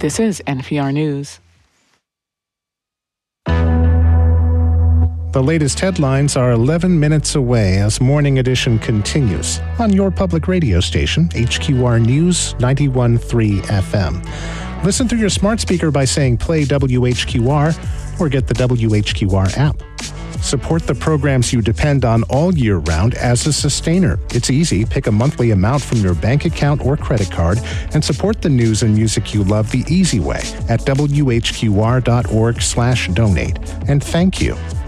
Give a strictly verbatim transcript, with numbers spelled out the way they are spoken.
This is N P R News. The latest headlines are eleven minutes away as Morning Edition continues on your public radio station, H Q R News ninety-one point three F M. Listen through your smart speaker by saying play W H Q R or get the W H Q R app. Support the programs you depend on all year round as a sustainer. It's easy. Pick a monthly amount from your bank account or credit card and support the news and music you love the easy way at W H Q R dot org slash donate. And thank you.